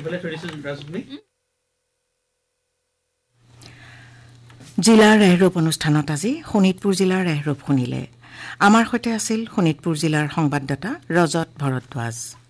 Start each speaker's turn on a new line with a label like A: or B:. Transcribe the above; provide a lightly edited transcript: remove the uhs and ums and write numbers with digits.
A: এইফালে থৈছো ৰাজুনি
B: জিলাৰ ৰায়ৰূপ অনুষ্ঠানত আজি শোণিতপুৰ জিলাৰ ৰায়ৰূপ শুনিলে আমাৰ সৈতে আছিল শোণিতপুৰ জিলাৰ সংবাদদাতা ৰজত ভৰদ্বাজ